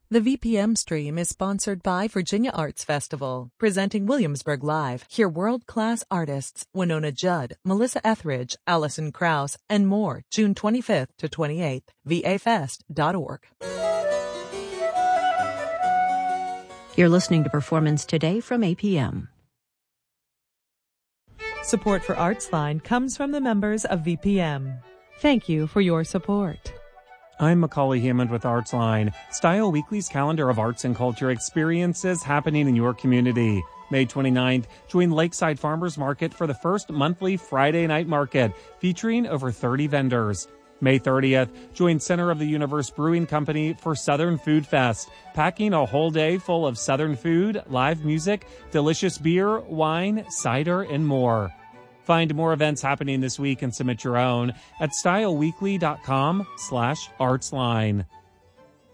The VPM stream is sponsored by Virginia Arts Festival, presenting Williamsburg Live. Hear world-class artists Winona Judd, Melissa Etheridge, Alison Krauss, and more June 25th to 28th. vafest.org. You're listening to Performance Today from APM. Support for ArtsLine comes from the members of VPM. Thank you for your support. I'm Macaulay Hammond with ArtsLine, Style Weekly's calendar of arts and culture experiences happening in your community. May 29th, join Lakeside Farmers Market for the first monthly Friday night market, featuring over 30 vendors. May 30th, join Center of the Universe Brewing Company for Southern Food Fest, packing a whole day full of Southern food, live music, delicious beer, wine, cider, and more. Find more events happening this week and submit your own at styleweekly.com/artsline.